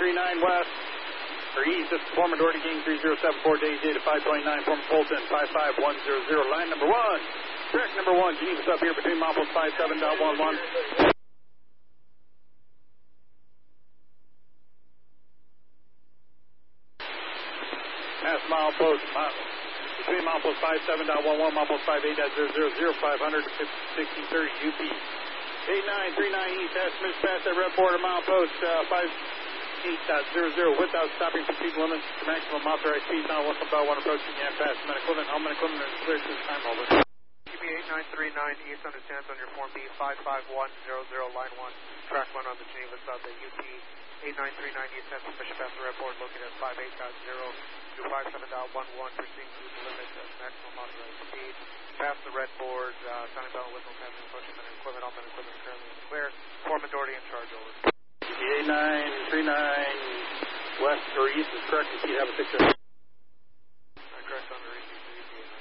8939 west, or east, this is former Doherty Gang 3074, days data 529, former Fulton 55100, line number 1. Correct number 1, Geneva's up here between milepost 57.11. Past milepost, between milepost 57.11, milepost 58.000, 500 to 6030 UP. 8939 east, Smith past that red border, milepost 58.00, without stopping for speed limits, the maximum authorized speed, now about 1 approaching and past men equipment, all men equipment is clear to the time over. UP 8939 east understands on your form B 55100, line 1, track 1 on the Geneva South, the UP 8939 east, has permission past the red board located at 58.0 to 57.11, proceeding to the limit of maximum authorized speed. Past the red board, sounding bell and whistle, passing approaching men and equipment, all men and equipment is currently in the clear. Foreman Doherty in charge, over. UP 8939 west or east is correct, you have a 6